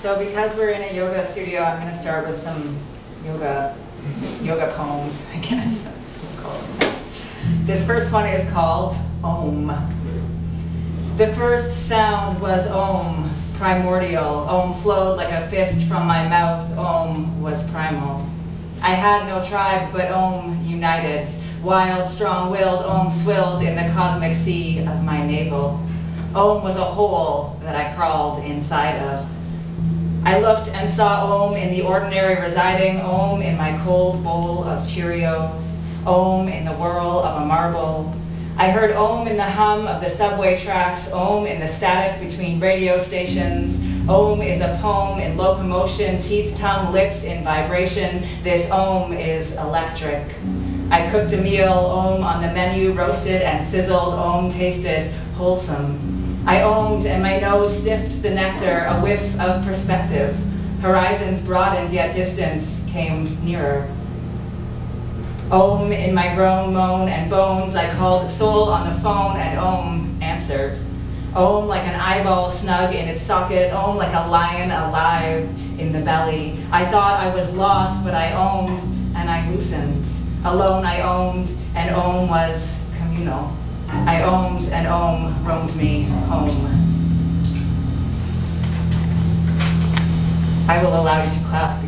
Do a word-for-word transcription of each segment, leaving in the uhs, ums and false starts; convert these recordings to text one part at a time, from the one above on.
So because we're in a yoga studio, I'm going to start with some yoga yoga poems, I guess. This first one is called Om. The first sound was Om, primordial. Om flowed like a fist from my mouth. Om was primal. I had no tribe, but Om united. Wild, strong-willed, Om swilled in the cosmic sea of my navel. Om was a hole that I crawled inside of. I looked and saw Om in the ordinary residing, Om in my cold bowl of Cheerios, Om in the whirl of a marble. I heard Om in the hum of the subway tracks, Om in the static between radio stations. Om is a poem in locomotion, teeth, tongue, lips in vibration. This Om is electric. I cooked a meal, Om on the menu, roasted and sizzled, Om tasted wholesome. I omed and my nose stiffed the nectar, a whiff of perspective. Horizons broadened, yet distance came nearer. Om in my groan, moan, and bones, I called soul on the phone, and Om answered. Om like an eyeball snug in its socket, Om like a lion alive in the belly. I thought I was lost, but I omed and I loosened. Alone I omed, and Om was communal. I omed and Om roamed me home. I will allow you to clap.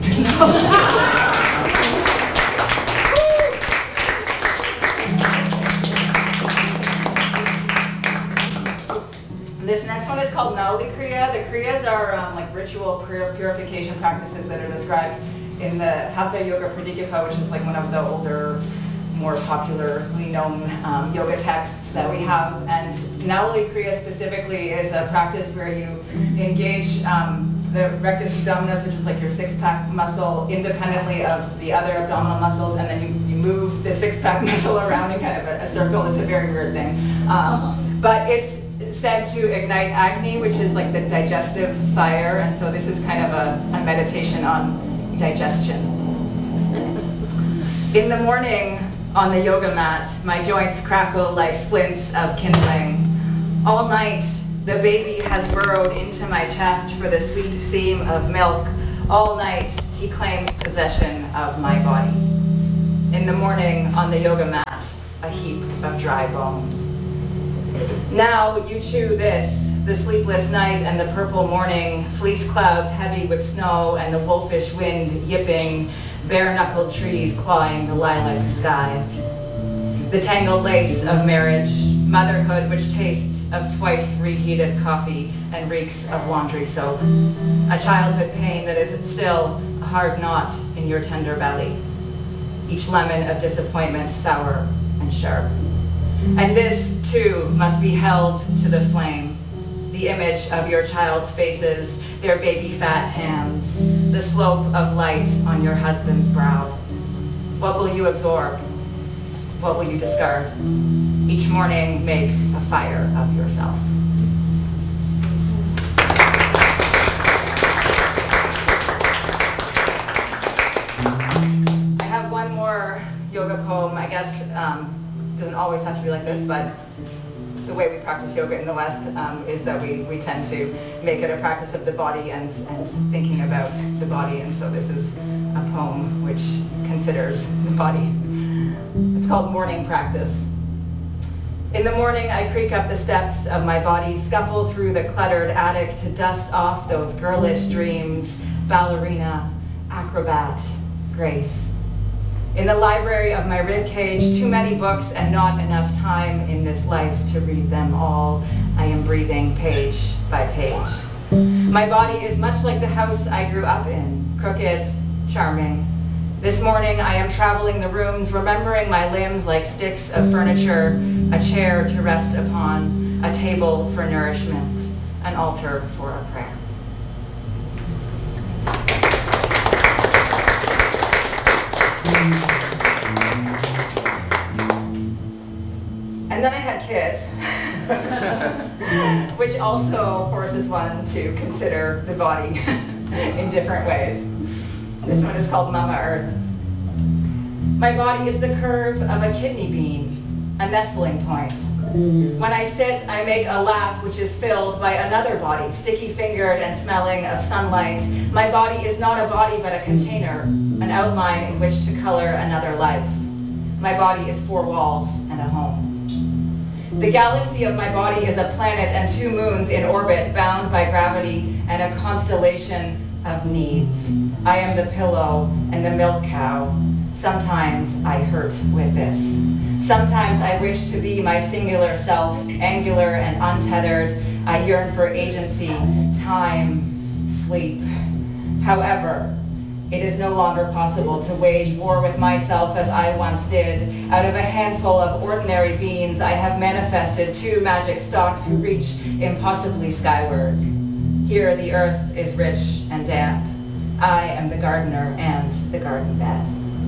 This next one is called Nauli Kriya. The Kriyas are um, like ritual pur- purification practices that are described in the Hatha Yoga Pradipika, which is like one of the older, more popularly known um, yoga texts that we have. And Nauli Kriya specifically is a practice where you engage um, the rectus abdominis, which is like your six-pack muscle, independently of the other abdominal muscles, and then you, you move the six-pack muscle around in kind of a, a circle. It's a very weird thing. Um, but it's said to ignite Agni, which is like the digestive fire, and so this is kind of a, a meditation on digestion. In the morning, on the yoga mat, my joints crackle like splints of kindling. All night, the baby has burrowed into my chest for the sweet seam of milk. All night, he claims possession of my body. In the morning, on the yoga mat, a heap of dry bones. Now you chew this, the sleepless night and the purple morning, fleece clouds heavy with snow and the wolfish wind yipping, bare-knuckled trees clawing the lilac sky. The tangled lace of marriage, motherhood which tastes of twice reheated coffee and reeks of laundry soap. A childhood pain that is still a hard knot in your tender belly. Each lemon of disappointment sour and sharp. And this, too, must be held to the flame. The image of your child's faces, their baby fat hands, the slope of light on your husband's brow. What will you absorb? What will you discard? Each morning, make a fire of yourself. I have one more yoga poem, I guess. Um, doesn't always have to be like this, but the way we practice yoga in the West um, is that we, we tend to make it a practice of the body and, and thinking about the body, and so this is a poem which considers the body. It's called Morning Practice. In the morning, I creak up the steps of my body, scuffle through the cluttered attic to dust off those girlish dreams, ballerina, acrobat, grace. In the library of my ribcage, too many books and not enough time in this life to read them all. I am breathing page by page. My body is much like the house I grew up in, crooked, charming. This morning I am traveling the rooms, remembering my limbs like sticks of furniture, a chair to rest upon, a table for nourishment, an altar for a prayer. And then I had kids, which also forces one to consider the body in different ways. This one is called Mama Earth. My body is the curve of a kidney bean, a nestling point, When I sit, I make a lap which is filled by another body, sticky-fingered and smelling of sunlight. My body is not a body but a container, an outline in which to color another life. My body is four walls and a home. The galaxy of my body is a planet and two moons in orbit, bound by gravity and a constellation of needs. I am the pillow and the milk cow. Sometimes I hurt with this. Sometimes I wish to be my singular self, angular and untethered. I yearn for agency, time, sleep. However, it is no longer possible to wage war with myself as I once did. Out of a handful of ordinary beings, I have manifested two magic stalks who reach impossibly skyward. Here the earth is rich and damp. I am the gardener and the garden bed.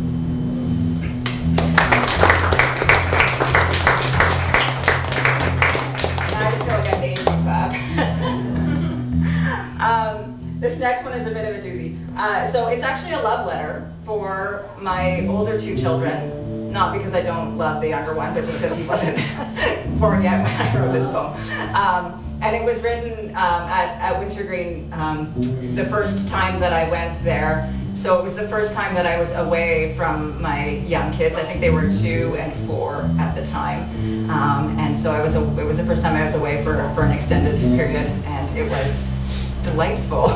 Now I just feel like I'm aging back. um, This next one is a bit of a doozy. Uh, so it's actually a love letter for my older two children, not because I don't love the younger one, but just because he wasn't born yet when I wrote this poem. Um, and it was written um, at, at Wintergreen um, the first time that I went there. So it was the first time that I was away from my young kids. I think they were two and four at the time. Um, and so I was a, it was the first time I was away for, for an extended period, and it was delightful.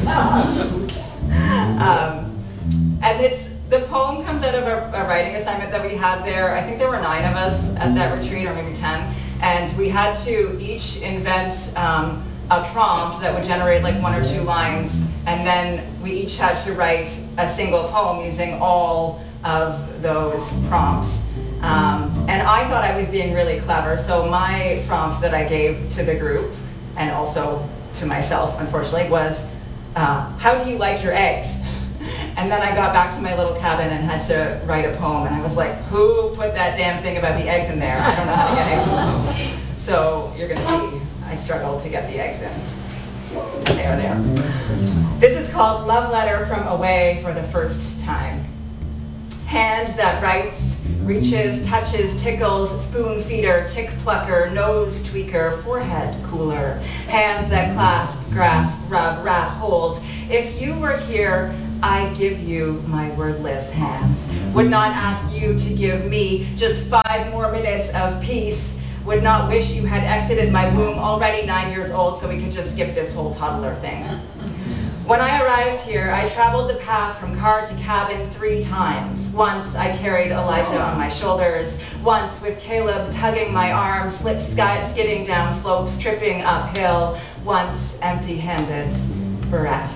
um, and it's the poem comes out of a, a writing assignment that we had there. I think there were nine of us at that retreat, or maybe ten, and we had to each invent um, a prompt that would generate like one or two lines, and then we each had to write a single poem using all of those prompts. Um, and I thought I was being really clever, so my prompt that I gave to the group, and also to myself, unfortunately, was, uh, how do you like your eggs? And then I got back to my little cabin and had to write a poem, and I was like, who put that damn thing about the eggs in there? I don't know how to get eggs in this poem. So you're gonna see, I struggled to get the eggs in. They are there. This is called Love Letter from Away for the First Time. Hand that writes, reaches, touches, tickles, spoon feeder, tick plucker, nose tweaker, forehead cooler. Hands that clasp, grasp, rub, wrap, hold. If you were here, I give you my wordless hands. Would not ask you to give me just five more minutes of peace. Would not wish you had exited my womb already nine years old so we could just skip this whole toddler thing. When I arrived here, I traveled the path from car to cabin three times. Once I carried Elijah on my shoulders. Once with Caleb tugging my arm, slip skidding down slopes, tripping uphill. Once empty-handed, bereft.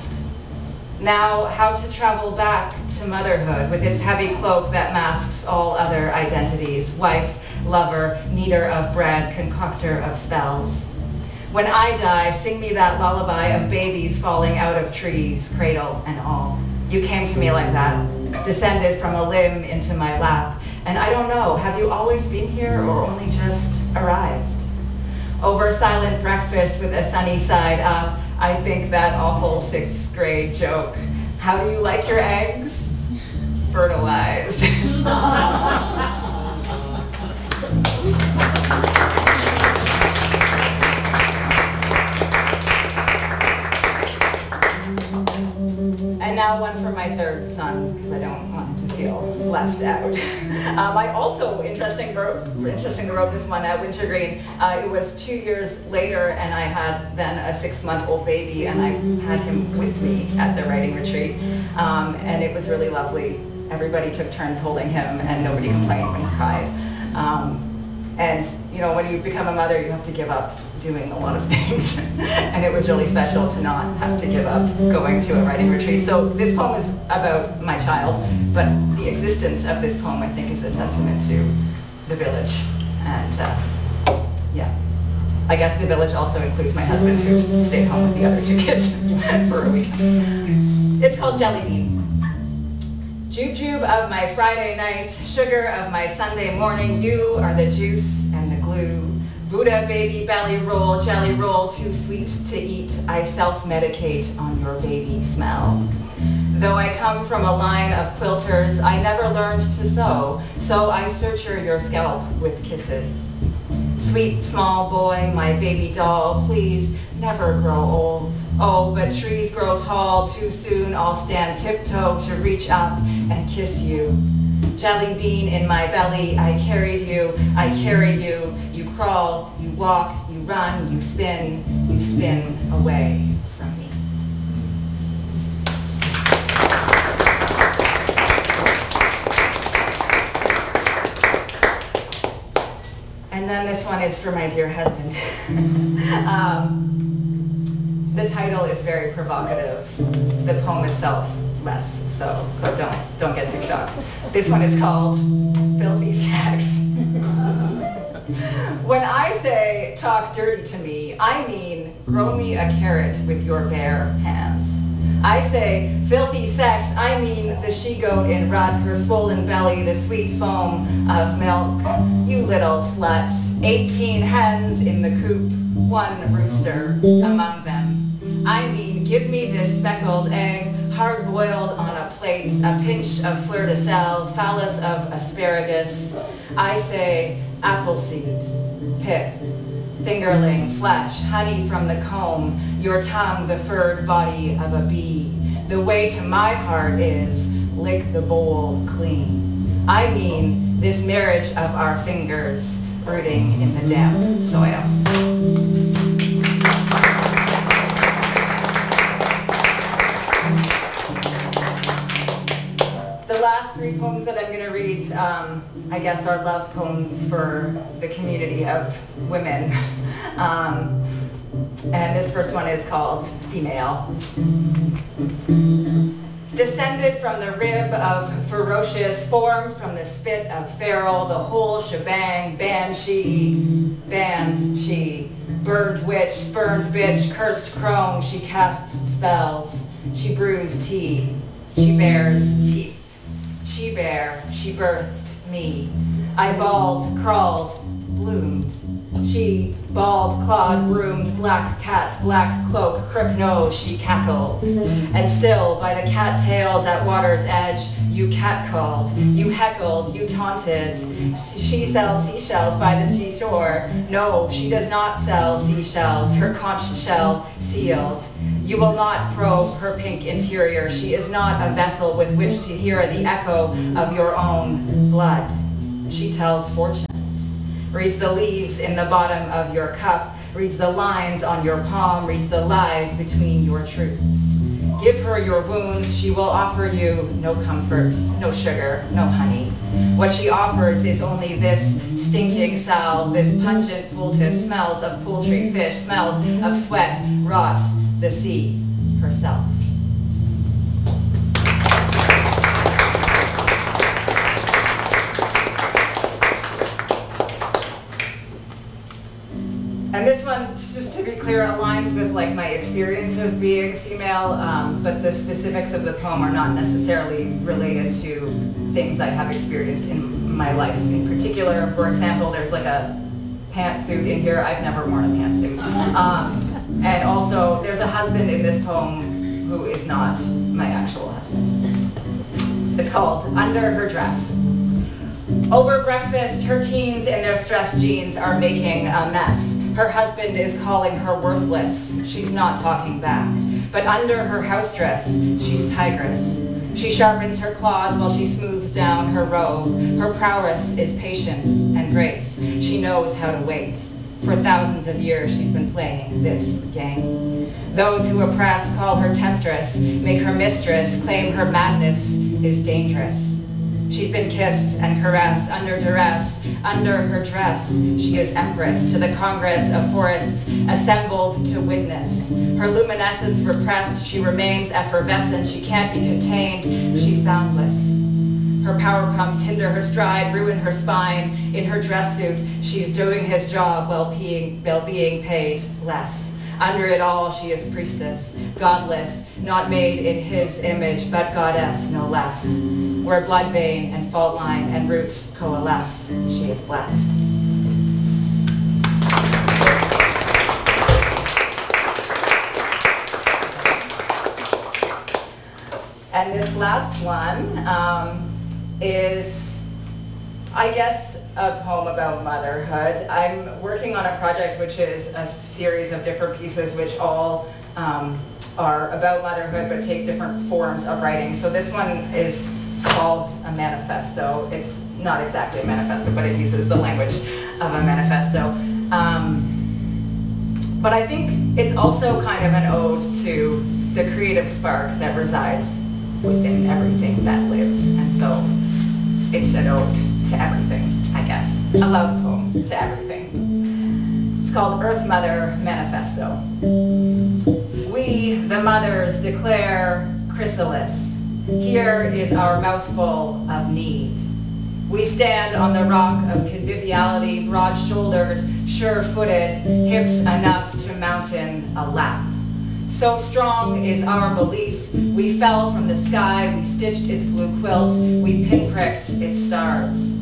Now, how to travel back to motherhood with its heavy cloak that masks all other identities. Wife, lover, kneader of bread, concoctor of spells. When I die, sing me that lullaby of babies falling out of trees, cradle and all. You came to me like that, descended from a limb into my lap. And I don't know, have you always been here or only just arrived? Over silent breakfast with a sunny side up, I think that awful sixth grade joke. How do you like your eggs? Fertilized. And now one for my third son, because I don't want him to feel left out. um, I also, interesting, wrote, interesting wrote this one at Wintergreen. Uh, it was two years later, and I had then a six-month-old baby, and I had him with me at the writing retreat. Um, and it was really lovely. Everybody took turns holding him, and nobody complained when he cried. Um, and, you know, when you become a mother, you have to give up doing a lot of things. And it was really special to not have to give up going to a writing retreat. So this poem is about my child, but the existence of this poem, I think, is a testament to the village. And uh, yeah, I guess the village also includes my husband, who stayed home with the other two kids for a week. It's called Jelly Bean. Jube-jube of my Friday night, sugar of my Sunday morning, you are the juice and the glue. Buddha baby belly roll, jelly roll, too sweet to eat. I self-medicate on your baby smell. Though I come from a line of quilters, I never learned to sew, so I suture your scalp with kisses. Sweet small boy, my baby doll, please never grow old. Oh, but trees grow tall too soon. I'll stand tiptoe to reach up and kiss you. Jelly bean in my belly, I carried you, I carry you. You crawl, you walk, you run, you spin, you spin away from me. And then this one is for my dear husband. um, the title is very provocative. The poem itself less, so so don't don't get too shocked. This one is called Filthy Sex. When I say talk dirty to me, I mean grow me a carrot with your bare hands. I say filthy sex, I mean the she-goat in rut, her swollen belly, the sweet foam of milk. You little slut, eighteen hens in the coop, one rooster among them. I mean, give me this speckled egg, hard-boiled on a plate, a pinch of fleur-de-sel, phallus of asparagus. I say appleseed, pip, fingerling, flesh, honey from the comb, your tongue the furred body of a bee. The way to my heart is lick the bowl clean. I mean this marriage of our fingers rooting in the damp soil. The last three poems that I'm going to read, um, I guess, are love poems for the community of women. Um, and this first one is called Female. Descended from the rib of ferocious, formed from the spit of feral, the whole shebang, banned she, banned she, bird witch, spurned bitch, cursed crone, she casts spells, she brews tea, she bears teeth. She bare, she birthed me. I bawled, crawled, bloomed. She bald, clawed, broomed, black cat, black cloak, crook nose, she cackles. And still, by the cattails at water's edge, you catcalled, you heckled, you taunted. She sells seashells by the seashore. No, she does not sell seashells, her conch shell sealed. You will not probe her pink interior. She is not a vessel with which to hear the echo of your own blood. She tells fortunes, reads the leaves in the bottom of your cup, reads the lines on your palm, reads the lies between your truths. Give her your wounds, she will offer you no comfort, no sugar, no honey. What she offers is only this stinking salve, this pungent poultice, smells of poultry, fish, smells of sweat, rot, the sea herself. And this one, just to be clear, aligns with like my experience of being female, um, but the specifics of the poem are not necessarily related to things I have experienced in my life. In particular, for example, there's like a pantsuit in here. I've never worn a pantsuit. Um, and also, there's a husband in this poem who is not my actual husband. It's called Under Her Dress. Over breakfast, her teens in their stress jeans are making a mess. Her husband is calling her worthless. She's not talking back. But under her house dress, she's tigress. She sharpens her claws while she smooths down her robe. Her prowess is patience and grace. She knows how to wait. For thousands of years, she's been playing this game. Those who oppress call her temptress, make her mistress, claim her madness is dangerous. She's been kissed and caressed under duress, under her dress. She is empress to the Congress of Forests, assembled to witness. Her luminescence repressed, she remains effervescent. She can't be contained, she's boundless. Her power pumps hinder her stride, ruin her spine. In her dress suit, she's doing his job while being, while being paid less. Under it all, she is priestess, godless, not made in his image, but goddess, no less. Where blood vein and fault line and root coalesce, she is blessed. And this last one um, is, I guess, a poem about motherhood. I'm working on a project which is a series of different pieces which all um, are about motherhood but take different forms of writing. So this one is called a manifesto. It's not exactly a manifesto, but it uses the language of a manifesto. Um, but I think it's also kind of an ode to the creative spark that resides within everything that lives. And so it's an ode to everything, I guess. A love poem to everything. It's called Earth Mother Manifesto. We, the mothers, declare chrysalis. Here is our mouthful of need. We stand on the rock of conviviality, broad-shouldered, sure-footed, hips enough to mountain a lap. So strong is our belief, we fell from the sky, we stitched its blue quilt, we pinpricked its stars.